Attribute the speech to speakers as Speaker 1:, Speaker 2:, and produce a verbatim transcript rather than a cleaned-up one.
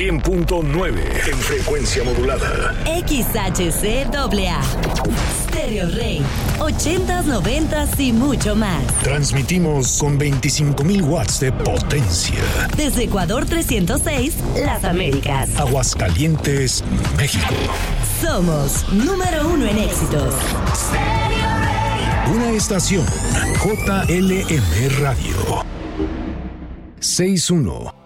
Speaker 1: cien punto nueve en frecuencia modulada.
Speaker 2: X H C A A. Stereo Rey. ochentas, noventas y mucho más.
Speaker 1: Transmitimos con veinticinco mil watts de potencia.
Speaker 2: Desde Ecuador trescientos seis, Las Américas.
Speaker 1: Aguascalientes, México.
Speaker 2: Somos número uno en éxitos.
Speaker 1: Una estación J L M Radio. seis uno